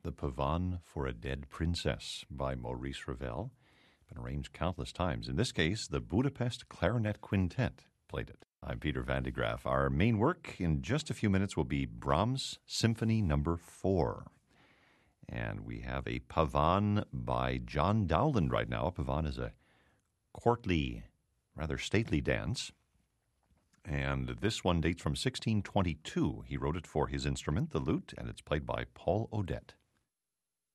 The Pavane for a Dead Princess by Maurice Ravel. Been arranged countless times. In this case, the Budapest Clarinet Quintet played it. I'm Peter Van de Graaff. Our main work in just a few minutes will be Brahms Symphony No. 4. And we have a Pavane by John Dowland right now. A Pavane is a courtly, rather stately dance. And this one dates from 1622. He wrote it for his instrument, the lute, and it's played by Paul Odette.